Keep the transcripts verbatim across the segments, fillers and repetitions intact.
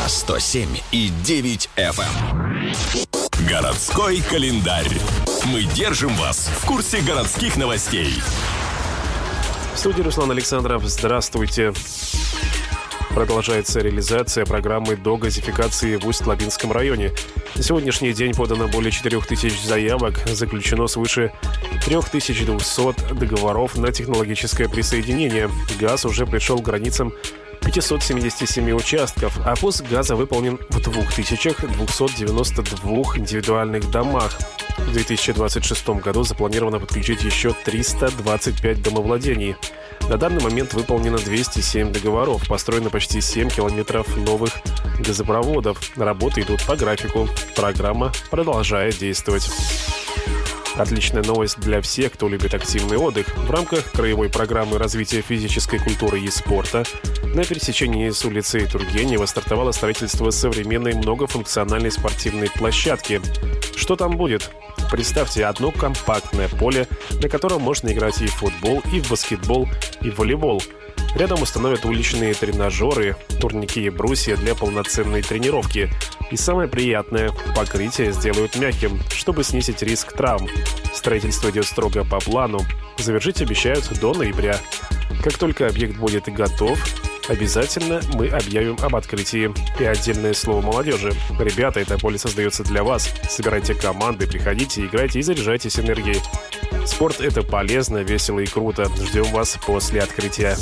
на сто семь и девять эф эм. Городской календарь. Мы держим вас в курсе городских новостей. В студии Руслан Александров. Здравствуйте. Продолжается реализация программы догазификации в Усть-Лабинском районе. На сегодняшний день подано более четырех тысяч заявок, заключено свыше три тысячи двести договоров на технологическое присоединение. Газ уже пришел к границам пятьсот семьдесят семь участков, а пуск газа выполнен в двух тысячах двухстах девяноста двух индивидуальных домах. В две тысячи двадцать шестом году запланировано подключить еще триста двадцать пять домовладений. На данный момент выполнено двести семь договоров, построено почти семь километров новых газопроводов. Работы идут по графику. Программа продолжает действовать. Отличная новость для всех, кто любит активный отдых. В рамках краевой программы развития физической культуры и спорта на пересечении с улицей Тургенева стартовало строительство современной многофункциональной спортивной площадки. Что там будет? Представьте, одно компактное поле, на котором можно играть и в футбол, и в баскетбол, и в волейбол. Рядом установят уличные тренажеры, турники и брусья для полноценной тренировки. И самое приятное – покрытие сделают мягким, чтобы снизить риск травм. Строительство идет строго по плану. Завершить обещают до ноября. Как только объект будет готов, обязательно мы объявим об открытии. И отдельное слово молодежи. Ребята, это поле создается для вас. Собирайте команды, приходите, играйте и заряжайтесь энергией. Спорт – это полезно, весело и круто. Ждем вас после открытия.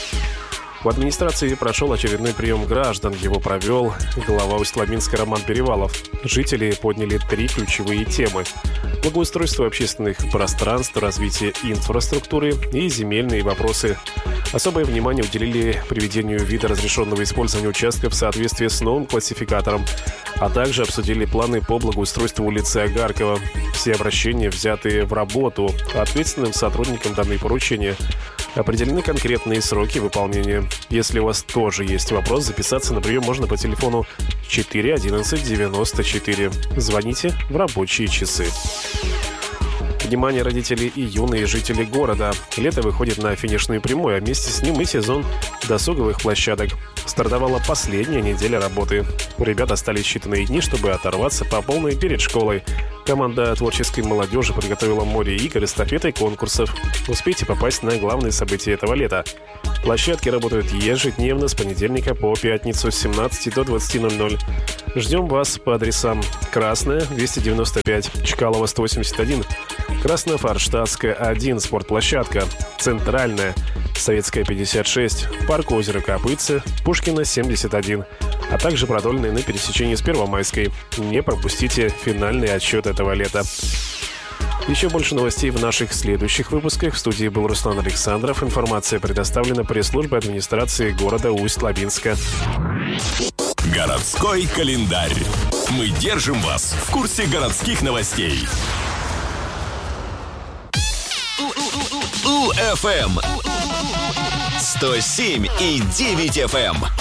В администрации прошел очередной прием граждан. Его провел глава Усть-Лабинска Роман Перевалов. Жители подняли три ключевые темы: благоустройство общественных пространств, развитие инфраструктуры и земельные вопросы. Особое внимание уделили приведению вида разрешенного использования участка в соответствии с новым классификатором, а также обсудили планы по благоустройству улицы Агаркова. Все обращения взяты в работу. Ответственным сотрудникам даны поручения. Определены конкретные сроки выполнения. Если у вас тоже есть вопрос, записаться на прием можно по телефону четыре одиннадцать девяносто четыре. Звоните в рабочие часы. Внимание, родители и юные жители города. Лето выходит на финишную прямую, а вместе с ним и сезон досуговых площадок. Стартовала последняя неделя работы. У ребят остались считанные дни, чтобы оторваться по полной перед школой. Команда творческой молодежи подготовила море игр, эстафет и конкурсов. Успейте попасть на главные события этого лета. Площадки работают ежедневно с понедельника по пятницу с семнадцати до двадцати ноль-ноль. Ждем вас по адресам: Красная, двести девяносто пять, Чкалова, сто восемьдесят один, Краснофорштадтская, один, спортплощадка, Центральная, Советская, пятьдесят шесть, Парк озера Копытце, Пушкина, семьдесят один, а также продольные на пересечении с Первомайской. Не пропустите финальный отсчет этого лета. Еще больше новостей в наших следующих выпусках. В студии был Руслан Александров. Информация предоставлена пресс-службой администрации города Усть-Лабинска. Городской календарь. Мы держим вас в курсе городских новостей. У эф эм сто семь и девять эф эм.